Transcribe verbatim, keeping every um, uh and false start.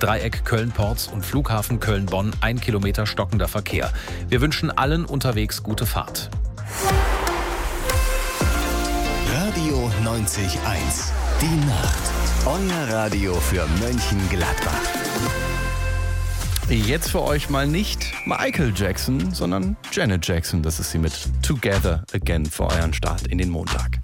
Dreieck Köln-Porz und Flughafen Köln-Bonn ein Kilometer stockender Verkehr. Wir wünschen allen unterwegs gute Fahrt. Radio neunzig eins. Die Nacht. Euer Radio für Mönchengladbach. Jetzt für euch mal nicht Michael Jackson, sondern Janet Jackson. Das ist sie mit Together Again für euren Start in den Montag.